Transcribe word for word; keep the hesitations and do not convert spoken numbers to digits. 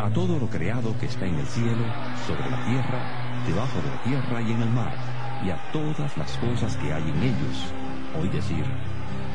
a todo lo creado que está en el cielo, sobre la tierra, debajo de la tierra y en el mar, y a todas las cosas que hay en ellos. Oí decir: